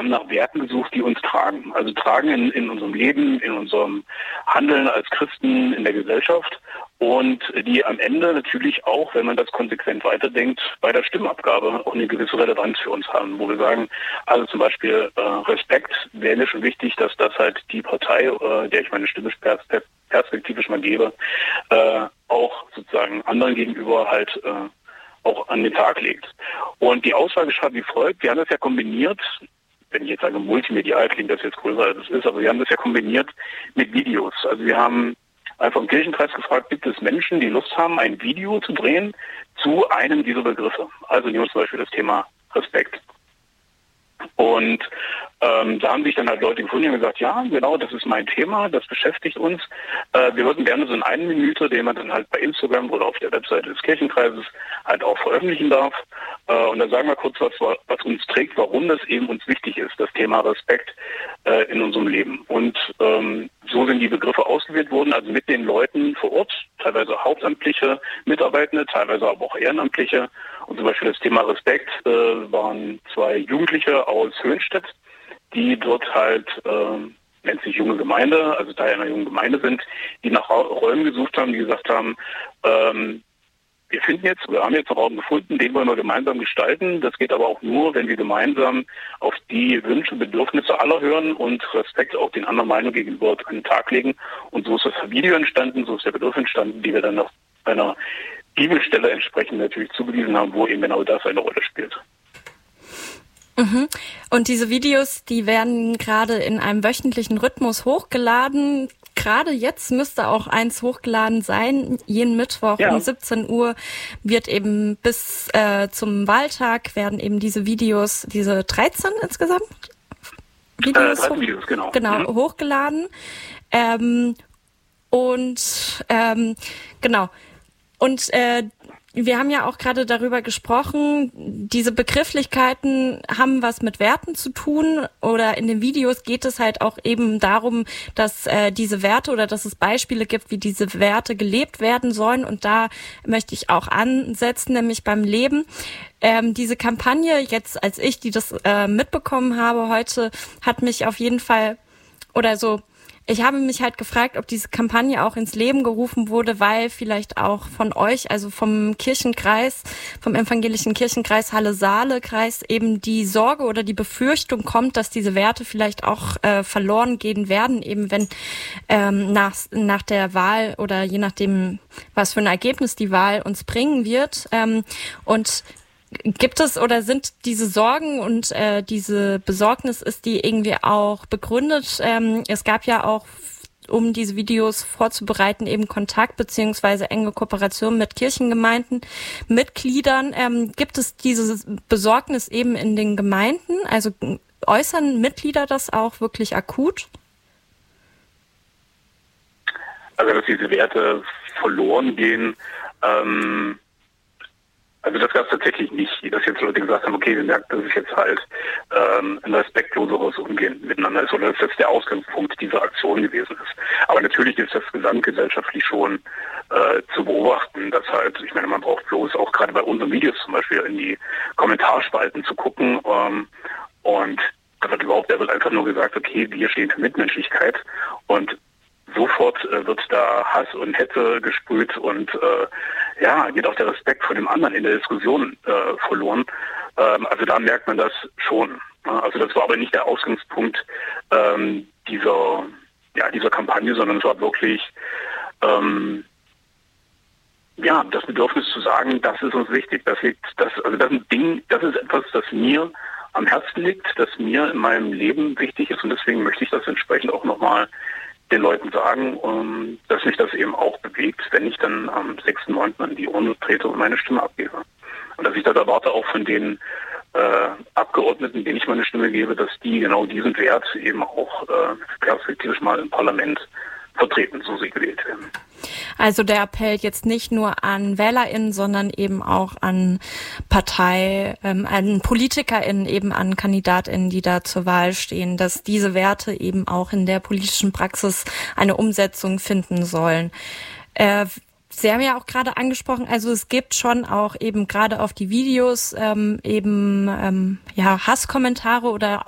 haben nach Werten gesucht, die uns tragen. Also tragen in unserem Leben, in unserem Handeln als Christen, in der Gesellschaft und die am Ende natürlich auch, wenn man das konsequent weiterdenkt, bei der Stimmabgabe auch eine gewisse Relevanz für uns haben, wo wir sagen, also zum Beispiel Respekt wäre mir schon wichtig, dass das halt die Partei, der ich meine Stimme perspektivisch mal gebe, auch sozusagen anderen gegenüber halt auch an den Tag legt. Und die Aussage schreibt wie folgt: Wir haben das ja kombiniert, wenn ich jetzt sage multimedial, klingt das jetzt größer als es ist, aber wir haben das ja kombiniert mit Videos. Also wir haben einfach im Kirchenkreis gefragt, gibt es Menschen, die Lust haben, ein Video zu drehen zu einem dieser Begriffe? Also nehmen wir zum Beispiel das Thema Respekt. Und da haben sich dann halt Leute gefunden und gesagt, ja, genau, das ist mein Thema, das beschäftigt uns. Wir würden gerne so einen Minute, den man dann halt bei Instagram oder auf der Webseite des Kirchenkreises halt auch veröffentlichen darf. Und dann sagen wir kurz, was uns trägt, warum das eben uns wichtig ist, das Thema Respekt in unserem Leben. Und so sind die Begriffe ausgewählt worden, also mit den Leuten vor Ort, teilweise hauptamtliche Mitarbeitende, teilweise aber auch Ehrenamtliche. Und zum Beispiel das Thema Respekt waren 2 Jugendliche aus Höhenstedt, die dort halt, nennt sich junge Gemeinde, also Teil einer jungen Gemeinde sind, die nach Räumen gesucht haben, die gesagt haben, wir haben jetzt einen Raum gefunden, den wollen wir gemeinsam gestalten. Das geht aber auch nur, wenn wir gemeinsam auf die Wünsche und Bedürfnisse aller hören und Respekt auch den anderen Meinungen gegenüber an den Tag legen. Und so ist das Video entstanden, so ist der Begriff entstanden, die wir dann auf einer Bibelstelle entsprechend natürlich zugewiesen haben, wo eben genau das eine Rolle spielt. Mhm. Und diese Videos, die werden gerade in einem wöchentlichen Rhythmus hochgeladen. Gerade jetzt müsste auch eins hochgeladen sein. Jeden Mittwoch um 17 Uhr wird eben bis zum Wahltag werden eben diese Videos, diese 13 insgesamt Videos, 13 Videos genau, hochgeladen. Genau. Und wir haben ja auch gerade darüber gesprochen, diese Begrifflichkeiten haben was mit Werten zu tun, oder in den Videos geht es halt auch eben darum, dass diese Werte oder dass es Beispiele gibt, wie diese Werte gelebt werden sollen, und da möchte ich auch ansetzen, nämlich beim Leben. Diese Kampagne jetzt, als ich die das mitbekommen habe heute, hat mich auf jeden Fall ich habe mich halt gefragt, ob diese Kampagne auch ins Leben gerufen wurde, weil vielleicht auch von euch, also vom Kirchenkreis, vom evangelischen Kirchenkreis Halle-Saale-Kreis eben die Sorge oder die Befürchtung kommt, dass diese Werte vielleicht auch verloren gehen werden, eben wenn nach der Wahl oder je nachdem, was für ein Ergebnis die Wahl uns bringen wird. Und gibt es oder sind diese Sorgen und diese Besorgnis, ist die irgendwie auch begründet? Es gab ja auch, um diese Videos vorzubereiten, eben Kontakt beziehungsweise enge Kooperation mit Kirchengemeinden, Mitgliedern. Gibt es diese Besorgnis eben in den Gemeinden? Also äußern Mitglieder das auch wirklich akut? Also dass diese Werte verloren gehen, also das gab es tatsächlich nicht, dass jetzt Leute gesagt haben, okay, wir merken, dass es jetzt halt ein respektloseres Umgehen miteinander ist, oder dass das der Ausgangspunkt dieser Aktion gewesen ist. Aber natürlich ist das gesamtgesellschaftlich schon zu beobachten, dass halt, ich meine, man braucht bloß auch gerade bei unseren Videos zum Beispiel in die Kommentarspalten zu gucken, und da wird einfach nur gesagt, okay, wir stehen für Mitmenschlichkeit, und sofort wird da Hass und Hetze gesprüht und geht auch der Respekt vor dem anderen in der Diskussion verloren. Also da merkt man das schon. Also das war aber nicht der Ausgangspunkt dieser Kampagne, sondern es war wirklich das Bedürfnis zu sagen, das ist uns wichtig. Das ist etwas, das mir am Herzen liegt, das mir in meinem Leben wichtig ist, und deswegen möchte ich das entsprechend auch nochmal den Leuten sagen, dass mich das eben auch bewegt, wenn ich dann am 6.9. an die Urne trete und meine Stimme abgebe. Und dass ich das erwarte auch von den Abgeordneten, denen ich meine Stimme gebe, dass die genau diesen Wert eben auch perspektivisch mal im Parlament vertreten, so sie gewählt werden. Also der Appell jetzt nicht nur an WählerInnen, sondern eben auch an an PolitikerInnen, eben an KandidatInnen, die da zur Wahl stehen, dass diese Werte eben auch in der politischen Praxis eine Umsetzung finden sollen. Sie haben ja auch gerade angesprochen, also es gibt schon auch eben gerade auf die Videos Hasskommentare oder